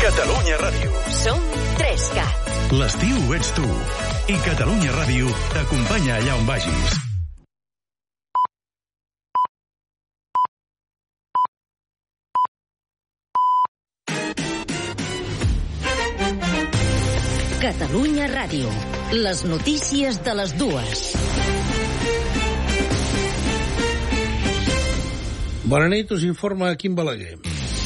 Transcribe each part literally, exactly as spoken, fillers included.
Catalunya Ràdio. Som tres cat. L'estiu ets tu. I Catalunya Ràdio t'acompanya allà on vagis. Catalunya Ràdio. Les notícies de les dues. Bona nit, us informa Quim Balaguer.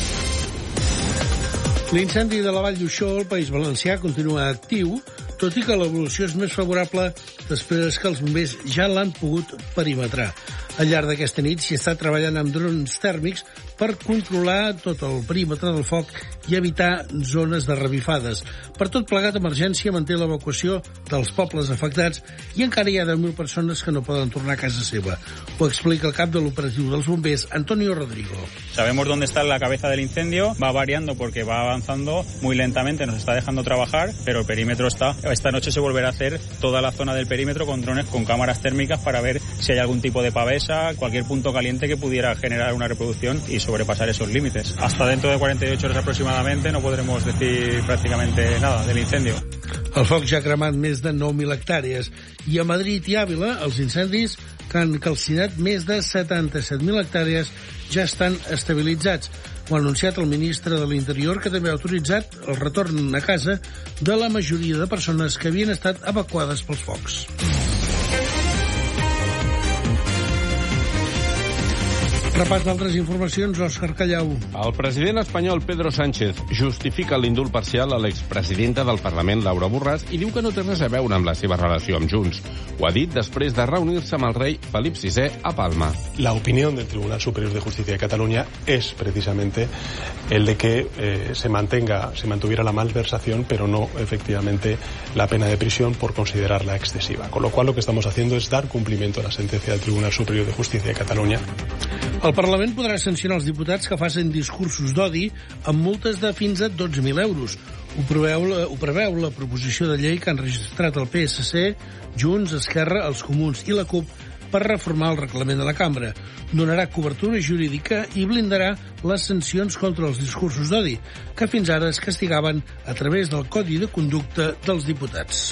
L'incendi de la Vall d'Uixó, al País Valencià, continua actiu, tot i que l'evolució és més favorable després que els bombers ja l'han pogut perimetrar. Al llarg d'aquesta nit s'hi està treballant amb drons tèrmics per controlar tot el perímetre del foc i evitar zones de revifades. Per tot plegat, Emergència manté l'evacuació dels pobles afectats i encara hi ha deu mil persones que no poden tornar a casa seva. Ho explica el cap de l'operatiu dels bombers, Antonio Rodrigo. Sabemos dónde está la cabeza del incendio, va variando porque va avanzando muy lentamente, nos está dejando trabajar, pero el perímetro está. Esta noche se volverá a hacer toda la zona del perímetro con drones, con cámaras térmicas para ver si hay algún tipo de pavesa, cualquier punto caliente que pudiera generar una reproducción y sobrepasar esos límites. Hasta dentro de cuarenta y ocho horas aproximadamente no podremos decir prácticamente nada del incendio. El foc ja ha cremat més de nou mil hectàrees i a Madrid i Àvila els incendis que han calcinat més de setanta-set mil hectàrees ja estan estabilitzats. Ho ha anunciat el ministre de l'Interior, que també ha autoritzat el retorn a casa de la majoria de persones que havien estat evacuades pels focs. Repàs d'altres informacions, Òscar Callau. El president espanyol Pedro Sánchez justifica l'indult parcial a l'expresidenta del Parlament, Laura Borràs, i diu que no té res a veure amb la seva relació amb Junts. Ho ha dit després de reunir-se amb el rei Felip sisè a Palma. La opinión del Tribunal Superior de Justicia de Cataluña es precisamente el de que eh, se mantenga, se mantuviera la malversación, pero no efectivamente la pena de prisión por considerarla excesiva. Con lo cual lo que estamos haciendo es dar cumplimiento a la sentencia del Tribunal Superior de Justicia de Catalunya. El Parlament podrà sancionar els diputats que facin discursos d'odi amb multes de fins a dotze mil euros. Ho preveu, ho preveu la proposició de llei que han registrat el P S C, Junts, Esquerra, els Comuns i la CUP per reformar el reglament de la cambra. Donarà cobertura jurídica i blindarà les sancions contra els discursos d'odi, que fins ara es castigaven a través del Codi de Conducta dels Diputats.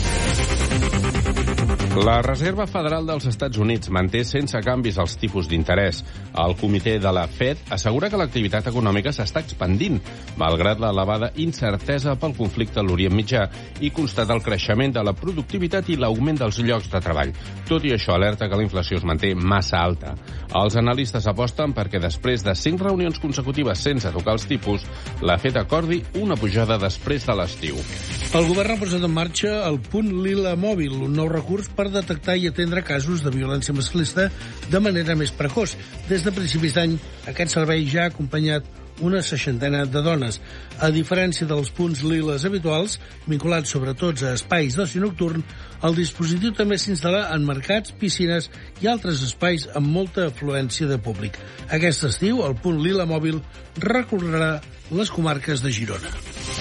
La Reserva Federal dels Estats Units manté sense canvis els tipus d'interès. El comitè de la Fed assegura que l'activitat econòmica s'està expandint, malgrat l'elevada incertesa pel conflicte a l'Orient Mitjà, i constata el creixement de la productivitat i l'augment dels llocs de treball. Tot i això, alerta que la inflació es manté massa alta. Els analistes aposten perquè després de cinc reunions consecutives sense tocar els tipus, la Fed acordi una pujada després de l'estiu. El govern ha posat en marxa el Punt Lila Mòbil, un nou recurs per detectar i atendre casos de violència masclista de manera més precoç. Des de principis d'any, aquest servei ja ha acompanyat una seixantena de dones. A diferència dels punts liles habituals, vinculats sobretot a espais d'oci nocturn, el dispositiu també s'instal·la en mercats, piscines i altres espais amb molta afluència de públic. Aquest estiu, el Punt Lila Mòbil recorrerà les comarques de Girona.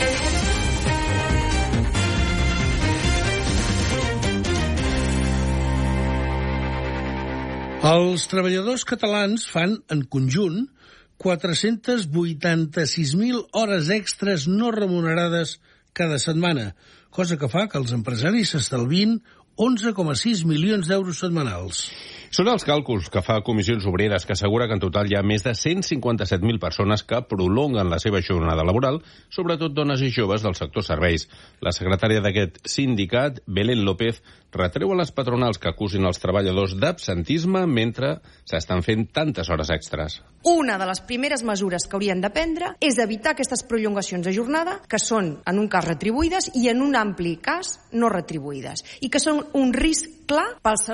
Els treballadors catalans fan, en conjunt, quatre-cents vuitanta-sis mil hores extres no remunerades cada setmana, cosa que fa que els empresaris s'estalvin onze coma sis milions d'euros setmanals. Són els càlculs que fa Comissions Obreres, que assegura que en total hi ha més de cent cinquanta-set mil persones que prolonguen la seva jornada laboral, sobretot dones i joves del sector serveis. La secretària d'aquest sindicat, Belén López, retreu a les patronals que acusin els treballadors d'absentisme mentre s'estan fent tantes hores extres. Una de les primeres mesures que haurien de prendre és evitar aquestes prolongacions de jornada, que són, en un cas, retribuïdes i en un ampli cas, no retribuïdes, i que són un risc clar pels